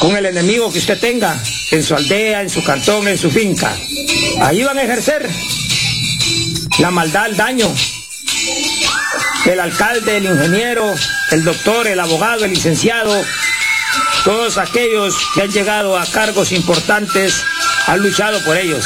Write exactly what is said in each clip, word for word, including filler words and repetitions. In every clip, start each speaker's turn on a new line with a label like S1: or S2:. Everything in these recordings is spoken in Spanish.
S1: con el enemigo que usted tenga, en su aldea, en su cantón, en su finca. Ahí van a ejercer la maldad, el daño. El alcalde, el ingeniero, el doctor, el abogado, el licenciado, todos aquellos que han llegado a cargos importantes han luchado por ellos.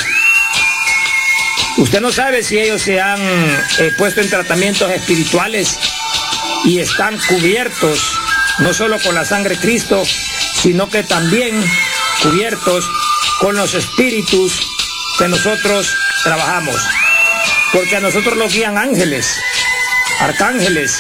S1: Usted no sabe si ellos se han eh, puesto en tratamientos espirituales y están cubiertos no solo con la sangre de Cristo, sino que también cubiertos con los espíritus que nosotros trabajamos. Porque a nosotros nos guían ángeles, arcángeles,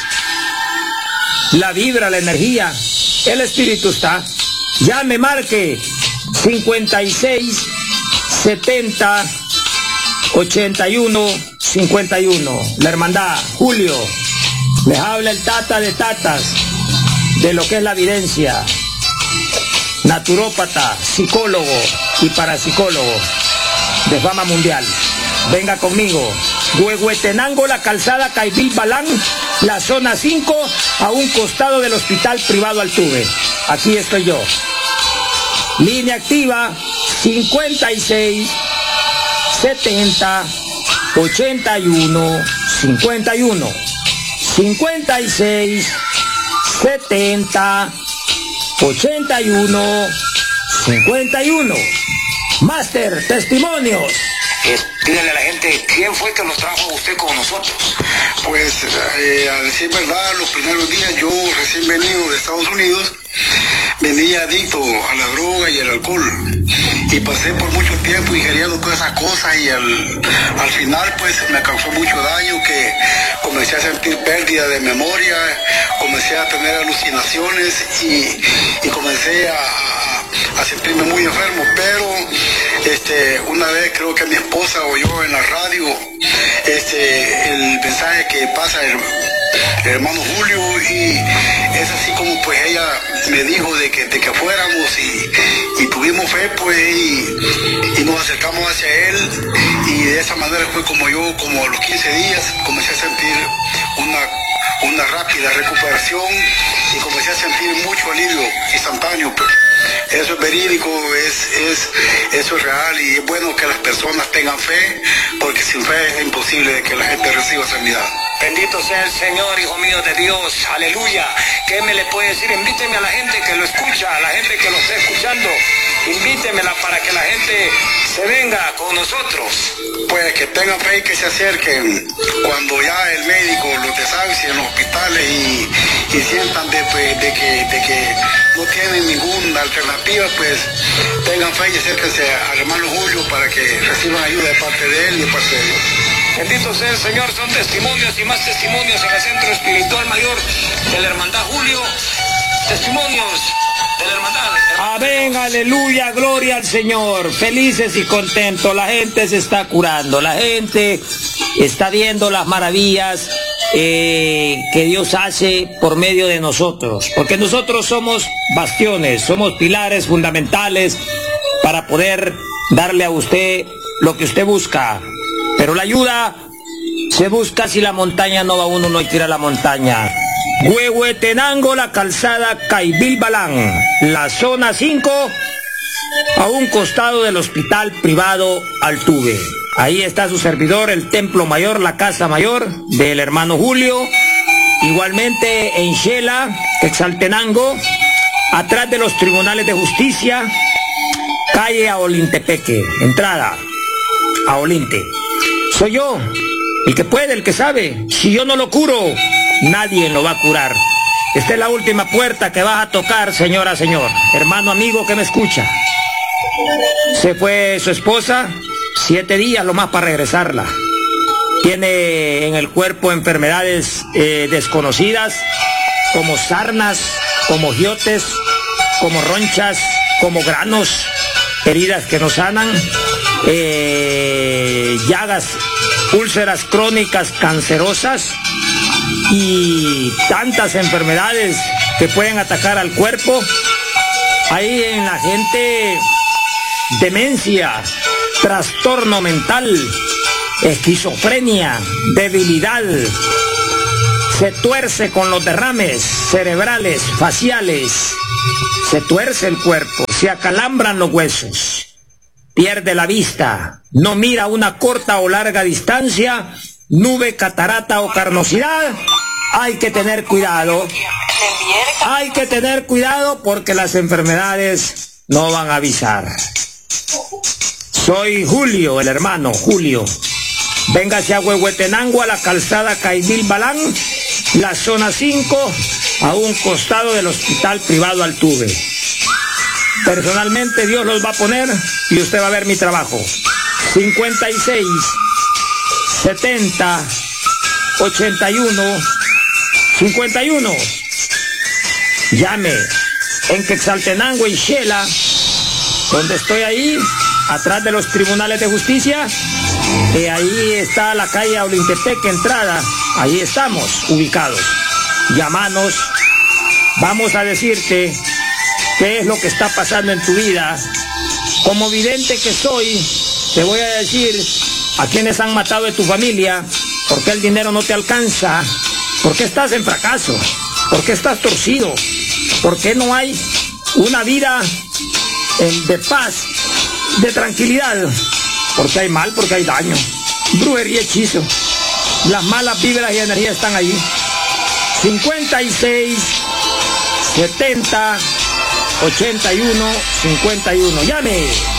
S1: la vibra, la energía, el espíritu está. Llame, marque cincuenta y seis, setenta, ochenta y uno, cincuenta y uno. La hermandad, Julio, les habla el tata de tatas, de lo que es la evidencia, naturópata, psicólogo y parapsicólogo de fama mundial. Venga conmigo. Huehuetenango, la calzada Caibil Balán, la zona cinco, a un costado del hospital privado Altuve. Aquí estoy yo. Línea activa cincuenta y seis, setenta, ochenta y uno, cincuenta y uno. cincuenta y seis, setenta, ochenta y uno, cincuenta y uno. Máster, testimonios.
S2: Dígale a la gente, ¿quién fue que nos trajo a usted con nosotros?
S3: Pues, eh, a decir verdad, los primeros días yo recién venido de Estados Unidos, venía adicto a la droga y el alcohol. Y pasé por mucho tiempo ingiriendo todas esas cosas y al, al final pues me causó mucho daño, que comencé a sentir pérdida de memoria, comencé a tener alucinaciones y, y comencé a, a, a sentirme muy enfermo. Pero este, una vez creo que mi esposa oyó en la radio este, el mensaje que pasa el, el hermano Julio, y es así como pues ella me dijo de que, de que fuéramos y, y tuvimos fe pues y, y nos acercamos hacia él, y de esa manera fue como yo, como a los quince días, comencé a sentir una, una rápida recuperación y comencé a sentir mucho alivio instantáneo. Pues. Eso es verídico, es, es, eso es real, y es bueno que las personas tengan fe, porque sin fe es imposible que la gente reciba sanidad.
S2: Bendito sea el Señor, hijo mío de Dios, aleluya. ¿Qué me le puede decir? Invíteme a la gente que lo escucha, a la gente que lo está escuchando, invítemela para que la gente se venga con nosotros.
S3: Pues que tengan fe y que se acerquen cuando ya el médico los desahucie en los hospitales y, y sientan de, de, de, que, de que no tienen ninguna alternativa, pues tengan fe y acérquense al hermano Julio para que reciban ayuda de parte de él y de parte de Dios.
S2: Bendito sea el Señor, son testimonios y más testimonios en el Centro Espiritual Mayor de la Hermandad Julio. Testimonios de la Hermandad.
S1: Amén, aleluya, gloria al Señor. Felices y contentos, la gente se está curando, la gente está viendo las maravillas eh, que Dios hace por medio de nosotros. Porque nosotros somos bastiones, somos pilares fundamentales para poder darle a usted lo que usted busca. Pero la ayuda se busca, si la montaña no va uno, no hay que ir a la montaña. Huehuetenango, la calzada Caibil Balán, la zona cinco, a un costado del hospital privado Altuve. Ahí está su servidor, el templo mayor, la casa mayor del hermano Julio. Igualmente en Xela, Exaltenango, atrás de los tribunales de justicia, calle a Olintepeque, entrada a Olinte. Soy yo, el que puede, el que sabe. Si yo no lo curo, nadie lo va a curar. Esta es la última puerta que vas a tocar, señora, señor, hermano, amigo que me escucha. Se fue su esposa, siete días lo más para regresarla. Tiene en el cuerpo enfermedades eh, desconocidas, como sarnas, como giotes, como ronchas, como granos, heridas que no sanan, eh, llagas, úlceras crónicas cancerosas y tantas enfermedades que pueden atacar al cuerpo. Hay en la gente demencia, trastorno mental, esquizofrenia, debilidad, se tuerce con los derrames cerebrales, faciales, se tuerce el cuerpo, se acalambran los huesos, pierde la vista, no mira a una corta o larga distancia, nube, catarata o carnosidad. Hay que tener cuidado. Hay que tener cuidado porque las enfermedades no van a avisar. Soy Julio, el hermano Julio. Véngase a Huehuetenango, a la calzada Caidil Balán, la zona cinco, a un costado del hospital privado Altuve. Personalmente Dios los va a poner y usted va a ver mi trabajo. cincuenta y seis, setenta, ochenta y uno, cincuenta y uno. Llame en Quetzaltenango y Xela, donde estoy ahí, atrás de los tribunales de justicia. Eh, ahí está la calle Aulintepec, entrada. Ahí estamos ubicados. Llámanos. Vamos a decirte qué es lo que está pasando en tu vida. Como vidente que soy, te voy a decir a quienes han matado de tu familia, por qué el dinero no te alcanza, por qué estás en fracaso, por qué estás torcido, por qué no hay una vida en, de paz, de tranquilidad, porque hay mal, porque hay daño, brujería, hechizo. Las malas vibras y energías están ahí. cincuenta y seis, setenta, ochenta y uno, cincuenta y uno. Llame.